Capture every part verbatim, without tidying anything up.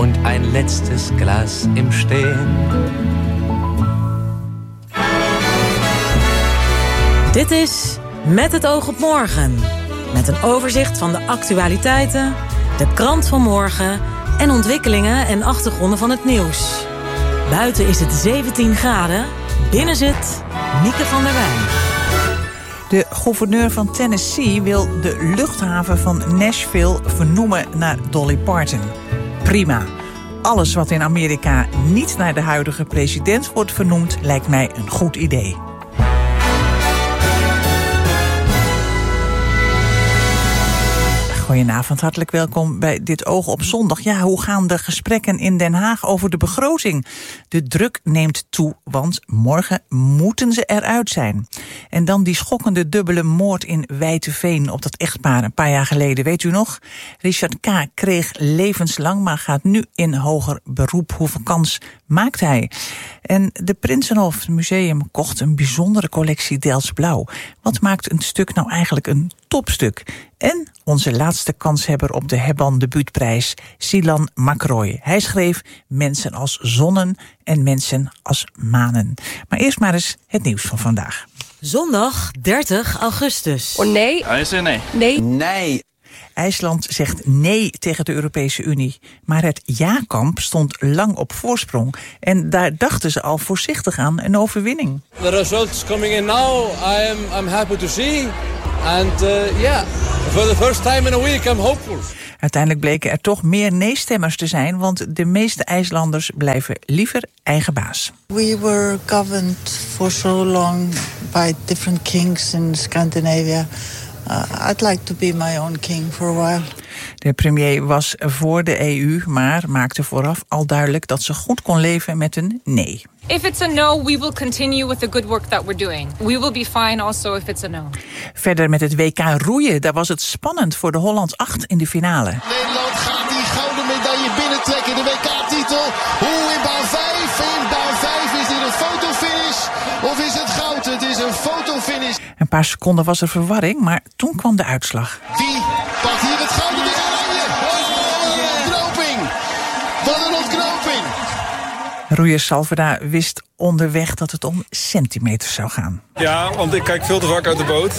und ein letztes Glas im Stehen. Dit is Met het oog op morgen. Met een overzicht van de actualiteiten, de krant van morgen en ontwikkelingen en achtergronden van het nieuws. Buiten is het zeventien graden, binnen zit Mieke van der Wij. De gouverneur van Tennessee wil de luchthaven van Nashville vernoemen naar Dolly Parton. Prima. Alles wat in Amerika niet naar de huidige president wordt vernoemd, lijkt mij een goed idee. Goedenavond, hartelijk welkom bij Dit Oog op Zondag. Ja, hoe gaan de gesprekken in Den Haag over de begroting? De druk neemt toe, want morgen moeten ze eruit zijn. En dan die schokkende dubbele moord in Wijteveen op dat echtpaar een paar jaar geleden. Weet u nog? Richard K. kreeg levenslang, maar gaat nu in hoger beroep. Hoeveel kans maakt hij? En de Prinsenhof Museum kocht een bijzondere collectie Delfts Blauw. Wat maakt een stuk nou eigenlijk een topstuk? En onze laatste kanshebber op de Hebban debuutprijs, Silan Makroy. Hij schreef Mensen als zonnen en mensen als manen. Maar eerst maar eens het nieuws van vandaag. Zondag dertig augustus. Oh nee. Hij zei nee. Nee. Nee. IJsland zegt nee tegen de Europese Unie. Maar het ja-kamp stond lang op voorsprong. En daar dachten ze al voorzichtig aan een overwinning. The results coming in now, I am I'm happy to see. And uh, yeah, for the first time in a week I'm hopeful. Uiteindelijk bleken er toch meer nee-stemmers te zijn, want de meeste IJslanders blijven liever eigen baas. We were governed for so long by different kings in Scandinavia. Uh, I'd like to be my own king for a while. De premier was voor de E U, maar maakte vooraf al duidelijk dat ze goed kon leven met een nee. If it's a no, we will continue with the good work that we're doing. We will be fine also if it's a no. Verder met het W K roeien, daar was het spannend voor de Hollands acht in de finale. Nederland gaat die gouden medaille binnentrekken, de W K-titel. Hoe in baan vijf? In baan vijf is dit een fotofinish of is het goud? Het is een fotofinish. Een paar seconden was er verwarring, maar toen kwam de uitslag. Wie pakt hier het gouden medaille? Oh, wat een ontknoping! Wat een ontknoping! Roeier Salverda wist onderweg dat het om centimeters zou gaan. Ja, want ik kijk veel te vaak uit de boot.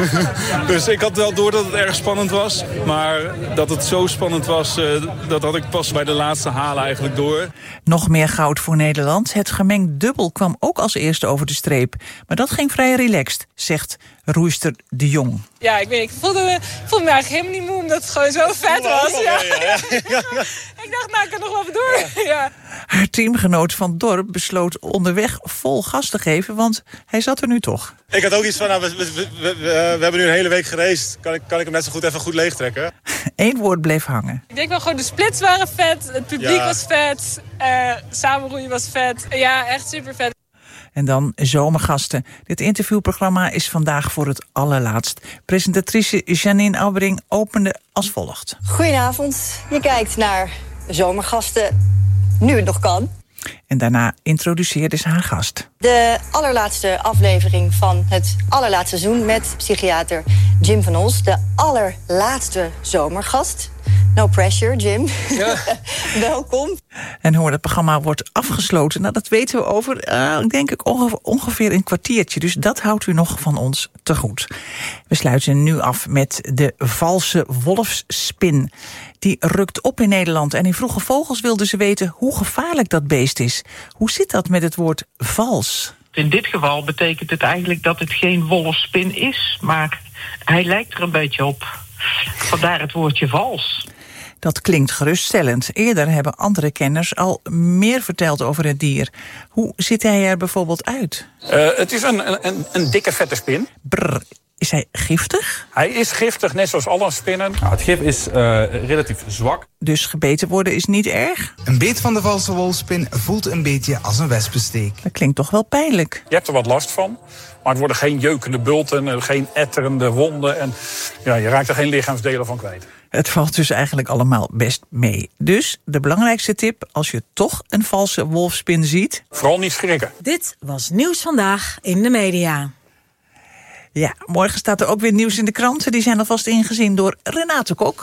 Dus ik had wel door dat het erg spannend was. Maar dat het zo spannend was, uh, dat had ik pas bij de laatste halen eigenlijk door. Nog meer goud voor Nederland. Het gemengd dubbel kwam ook als eerste over de streep. Maar dat ging vrij relaxed, zegt roeister De Jong. Ja, ik weet ik voelde, me, voelde me eigenlijk helemaal niet moe, omdat het gewoon zo vet was. Ja. Ja, ja, ja, ja. Ik dacht, nou, ik kan nog wel even door. Ja. Ja. Haar teamgenoot Van Dorp besloot onderweg vol gas te geven, want hij zat er nu toch. Ik had ook iets van, nou, we, we, we, we, we hebben nu een hele week geraced. Kan ik, kan ik hem net zo goed even goed leegtrekken? Eén woord bleef hangen. Ik denk wel gewoon, de splits waren vet, het publiek ja. was vet, uh, samenroeien was vet. Ja, echt super vet. En dan zomergasten. Dit interviewprogramma is vandaag voor het allerlaatst. Presentatrice Janine Aubering opende als volgt. Goedenavond. Je kijkt naar zomergasten, nu het nog kan. En daarna introduceerde ze haar gast. De allerlaatste aflevering van het allerlaatste seizoen met psychiater Jim van Os. De allerlaatste zomergast. No pressure, Jim. Ja. Welkom. En hoe het programma wordt afgesloten, nou, dat weten we over, uh, denk ik, ongeveer, ongeveer een kwartiertje. Dus dat houdt u nog van ons te goed. We sluiten nu af met de valse wolfsspin. Die rukt op in Nederland. En in Vroege Vogels wilden ze weten hoe gevaarlijk dat beest is. Hoe zit dat met het woord vals? In dit geval betekent het eigenlijk dat het geen wolfsspin is, maar hij lijkt er een beetje op. Vandaar het woordje vals. Dat klinkt geruststellend. Eerder hebben andere kenners al meer verteld over het dier. Hoe ziet hij er bijvoorbeeld uit? Uh, het is een, een, een dikke vette spin. Brrr. Is hij giftig? Hij is giftig, net zoals alle spinnen. Nou, het gif is uh, relatief zwak. Dus gebeten worden is niet erg? Een beet van de valse wolfspin voelt een beetje als een wespensteek. Dat klinkt toch wel pijnlijk? Je hebt er wat last van, maar het worden geen jeukende bulten, geen etterende wonden. En ja, je raakt er geen lichaamsdelen van kwijt. Het valt dus eigenlijk allemaal best mee. Dus de belangrijkste tip, als je toch een valse wolfspin ziet... Vooral niet schrikken. Dit was Nieuws Vandaag in de media. Ja, morgen staat er ook weer nieuws in de kranten. Die zijn alvast ingezien door Renate Kok.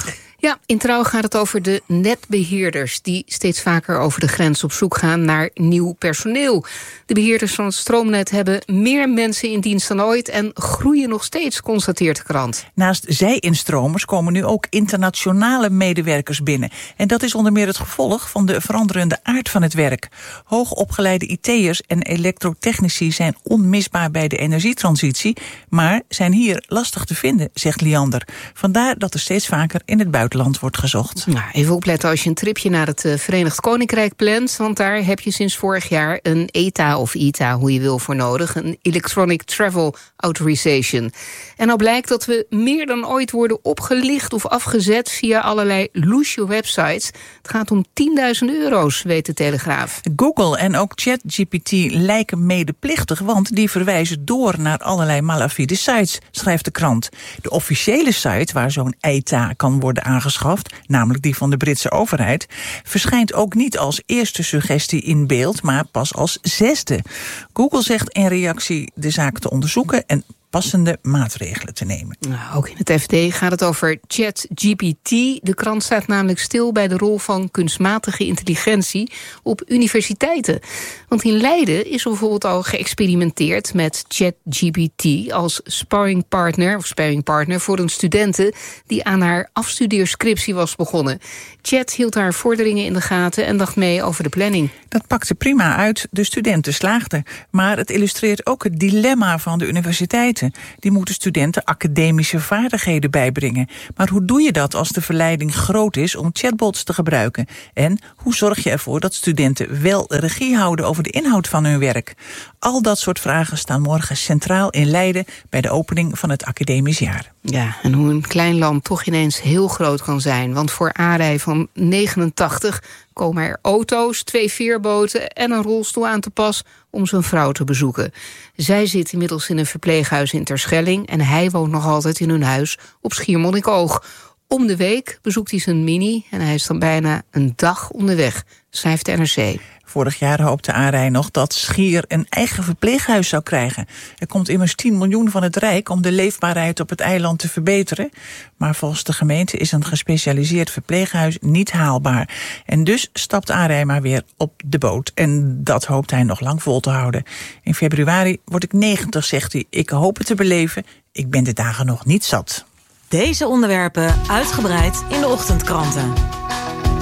Ja, in Trouw gaat het over de netbeheerders die steeds vaker over de grens op zoek gaan naar nieuw personeel. De beheerders van het stroomnet hebben meer mensen in dienst dan ooit en groeien nog steeds, constateert de krant. Naast zij-instromers komen nu ook internationale medewerkers binnen. En dat is onder meer het gevolg van de veranderende aard van het werk. Hoogopgeleide I T'ers en elektrotechnici zijn onmisbaar bij de energietransitie, maar zijn hier lastig te vinden, zegt Liander. Vandaar dat er steeds vaker in het buitenland wordt gezocht. Nou, even opletten als je een tripje naar het uh, Verenigd Koninkrijk plant, want daar heb je sinds vorig jaar een E T A of I T A, hoe je wil, voor nodig. Een Electronic Travel Authorization. En nou blijkt dat we meer dan ooit worden opgelicht of afgezet via allerlei loesje websites. Het gaat om tienduizend euro's, weet de Telegraaf. Google en ook ChatGPT lijken medeplichtig, want die verwijzen door naar allerlei malafide sites, schrijft de krant. De officiële site waar zo'n E T A kan worden aangeschaft, namelijk die van de Britse overheid, verschijnt ook niet als eerste suggestie in beeld, maar pas als zesde. Google zegt in reactie de zaak te onderzoeken en passende maatregelen te nemen. Nou, ook in het F D gaat het over ChatGPT. De krant staat namelijk stil bij de rol van kunstmatige intelligentie op universiteiten. Want in Leiden is er bijvoorbeeld al geëxperimenteerd met ChatGPT als sparringpartner of sparringpartner voor een studente die aan haar afstudeerscriptie was begonnen. Chat hield haar vorderingen in de gaten en dacht mee over de planning. Dat pakte prima uit, de studenten slaagden. Maar het illustreert ook het dilemma van de universiteiten. Die moeten studenten academische vaardigheden bijbrengen. Maar hoe doe je dat als de verleiding groot is om chatbots te gebruiken? En hoe zorg je ervoor dat studenten wel regie houden over de inhoud van hun werk? Al dat soort vragen staan morgen centraal in Leiden bij de opening van het academisch jaar. Ja, en hoe een klein land toch ineens heel groot kan zijn. Want voor Arij van negenentachtig komen er auto's, twee veerboten en een rolstoel aan te pas om zijn vrouw te bezoeken. Zij zit inmiddels in een verpleeghuis in Terschelling en hij woont nog altijd in hun huis op Schiermonnikoog. Om de week bezoekt hij zijn mini en hij is dan bijna een dag onderweg, schrijft de N R C. Vorig jaar hoopte Arij nog dat Schier een eigen verpleeghuis zou krijgen. Er komt immers tien miljoen van het Rijk om de leefbaarheid op het eiland te verbeteren. Maar volgens de gemeente is een gespecialiseerd verpleeghuis niet haalbaar. En dus stapt Arij maar weer op de boot. En dat hoopt hij nog lang vol te houden. In februari word ik negentig, zegt hij. Ik hoop het te beleven. Ik ben de dagen nog niet zat. Deze onderwerpen uitgebreid in de ochtendkranten.